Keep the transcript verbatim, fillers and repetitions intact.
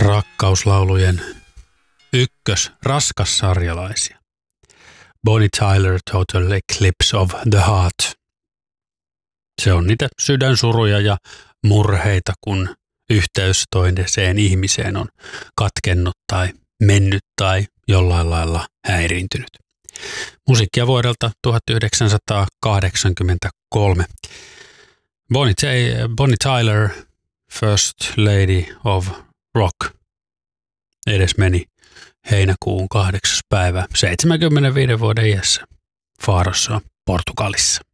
rakkauslaulujen ykkös raskassarjalaisia. Bonnie Tyler, Total Eclipse of the Heart. Se on niitä sydänsuruja ja murheita, kun yhteys toiseen ihmiseen on katkennut tai mennyt tai jollain lailla häiriintynyt. Musiikkia vuodelta tuhatyhdeksänsataakahdeksankymmentäkolme. Bonnie, T- Bonnie Tyler, First Lady of Rock, edes meni heinäkuun kahdeksas päivä seitsemänkymmentäviisi vuoden iässä Farossa, Portugalissa.